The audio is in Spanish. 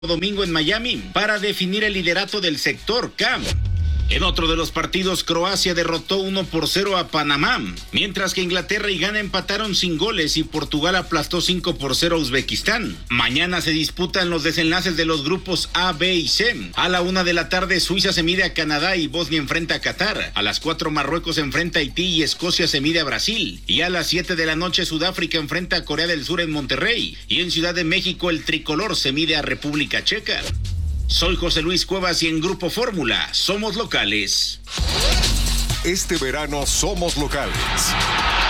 domingo en Miami para definir el liderato del sector CAM. En otro de los partidos, Croacia derrotó 1-0 a Panamá, mientras que Inglaterra y Ghana empataron sin goles y Portugal aplastó 5-0 a Uzbekistán. Mañana se disputan los desenlaces de los grupos A, B y C. A la 1:00 p.m, Suiza se mide a Canadá y Bosnia enfrenta a Qatar. A las 4:00 Marruecos enfrenta a Haití y Escocia se mide a Brasil. Y a las 7 p.m, Sudáfrica enfrenta a Corea del Sur en Monterrey. Y en Ciudad de México el tricolor se mide a República Checa. Soy José Luis Cuevas y en Grupo Fórmula somos locales. Este verano somos locales.